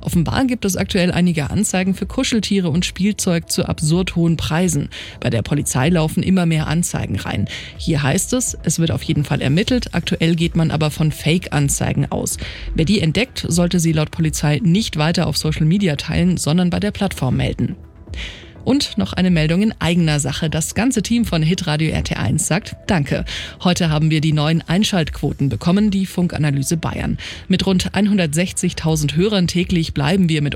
Offenbar gibt es aktuell einige Anzeigen für Kuscheltiere und Spielzeug zu absurd hohen Preisen. Bei der Polizei laufen immer mehr Anzeigen rein. Hier heißt es wird auf jeden Fall ermittelt, aktuell geht man aber von Fake-Anzeigen aus. Wer die entdeckt, sollte sie laut Polizei nicht weiter auf Social Media teilen, sondern bei der Plattform melden. Und noch eine Meldung in eigener Sache. Das ganze Team von Hitradio RT1 sagt Danke. Heute haben wir die neuen Einschaltquoten bekommen, die Funkanalyse Bayern. Mit rund 160.000 Hörern täglich bleiben wir mit